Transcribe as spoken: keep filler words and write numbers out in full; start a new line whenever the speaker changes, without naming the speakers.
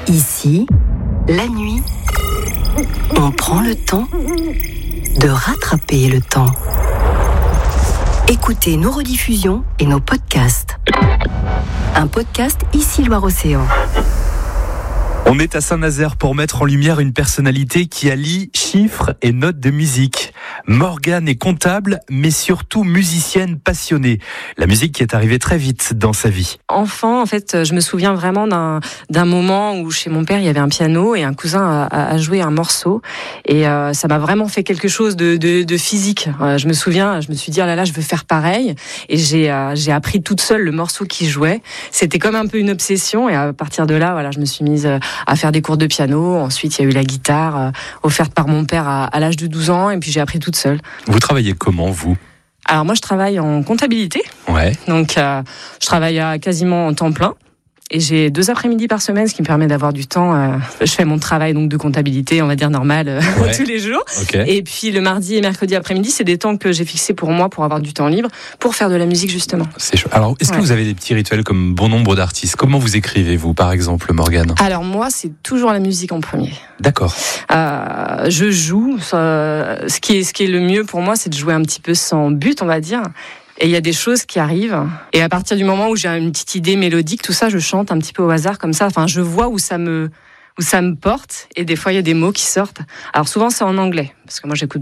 Ici, la nuit, on prend le temps de rattraper le temps. Écoutez nos rediffusions et nos podcasts. Un podcast Ici Loire-Océan.
On est à Saint-Nazaire pour mettre en lumière une personnalité qui allie chiffres et notes de musique. Morgane est comptable, mais surtout musicienne passionnée. La musique qui est arrivée très vite dans sa vie.
Enfant, en fait, je me souviens vraiment d'un, d'un moment où chez mon père, il y avait un piano et un cousin a, a joué un morceau. Et euh, ça m'a vraiment fait quelque chose de, de, de physique. Euh, je me souviens, je me suis dit, oh là là, je veux faire pareil. Et j'ai, euh, j'ai appris toute seule le morceau qu'il jouait. C'était comme un peu une obsession. Et à partir de là, voilà, je me suis mise à faire des cours de piano. Ensuite, il y a eu la guitare euh, offerte par mon père à, à l'âge de douze ans. Et puis, j'ai appris toute seule.
Vous travaillez comment, vous ?
Alors moi, je travaille en comptabilité.
Ouais.
Donc, euh, je travaille à quasiment en temps plein. Et j'ai deux après-midi par semaine, ce qui me permet d'avoir du temps. Euh, je fais mon travail donc de comptabilité, on va dire normal, euh,
ouais.
tous les jours.
Okay.
Et puis le mardi et mercredi après-midi, c'est des temps que j'ai fixés pour moi, pour avoir du temps libre, pour faire de la musique justement.
C'est chaud. Alors, est-ce
ouais.
que vous avez des petits rituels comme bon nombre d'artistes ? Comment vous écrivez-vous, par exemple, Morgane ?
Alors moi, c'est toujours la musique en premier.
D'accord.
Euh, je joue. Euh, ce qui est, ce qui est le mieux pour moi, c'est de jouer un petit peu sans but, on va dire. Et il y a des choses qui arrivent. Et à partir du moment où j'ai une petite idée mélodique, tout ça, je chante un petit peu au hasard comme ça. Enfin, je vois où ça me, où ça me porte. Et des fois, il y a des mots qui sortent. Alors souvent, c'est en anglais. Parce que moi, j'écoute